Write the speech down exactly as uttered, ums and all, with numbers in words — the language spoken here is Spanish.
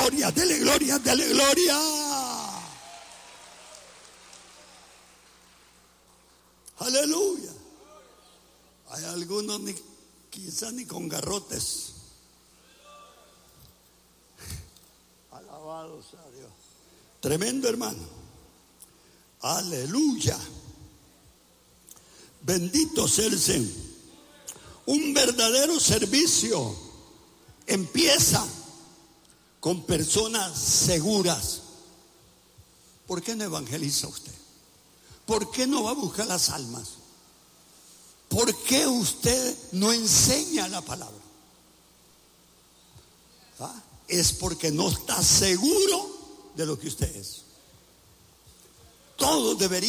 gloria, dele gloria, dele gloria. Aleluya. Hay algunos ni, quizás ni con garrotes. Alabado sea Dios. Tremendo, hermano. Aleluya. Bendito sea el Señor. Un verdadero servicio empieza con personas seguras. ¿Por qué no evangeliza usted? ¿Por qué no va a buscar las almas? ¿Por qué usted no enseña la palabra? ¿Ah? Es porque no está seguro de lo que usted es. Todos deberían